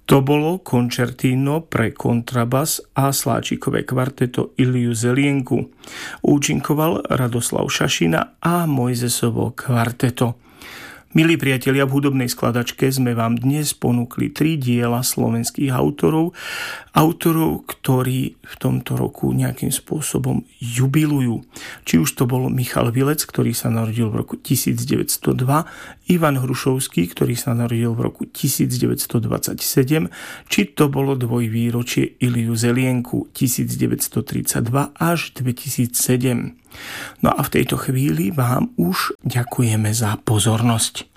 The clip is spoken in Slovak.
To bolo končertíno pre kontrabas a sláčikové kvarteto Iliu Zelienku. Účinkoval Radoslav Šašina a Mojzesovo kvarteto. Milí priatelia, v hudobnej skladačke sme vám dnes ponúkli 3 diela slovenských autorov, ktorí v tomto roku nejakým spôsobom jubilujú. Či už to bol Michal Vilec, ktorý sa narodil v roku 1902, Ivan Hrušovský, ktorý sa narodil v roku 1927, či to bolo dvojvýročie Iliu Zelienku 1932 až 2007. No a v tejto chvíli vám už ďakujeme za pozornosť.